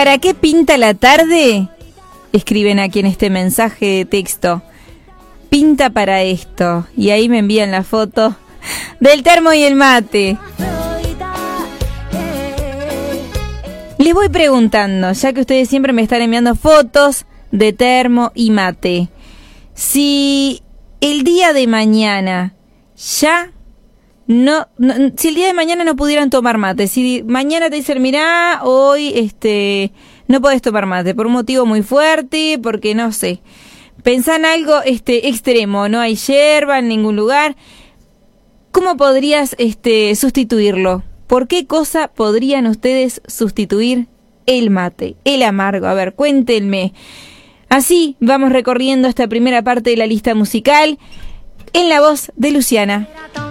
¿Para qué pinta la tarde? Escriben aquí en este mensaje de texto. Pinta para esto. Y ahí me envían la foto del termo y el mate. Les voy preguntando, ya que ustedes siempre me están enviando fotos de termo y mate. Si el día de mañana ya si el día de mañana no pudieran tomar mate, si mañana te dicen, mirá, hoy no podés tomar mate por un motivo muy fuerte, porque no sé, pensá en algo extremo, no hay yerba en ningún lugar, ¿cómo podrías sustituirlo? ¿Por qué cosa podrían ustedes sustituir el mate, el amargo? A ver, cuéntenme. Así vamos recorriendo esta primera parte de la lista musical en la voz de Luciana.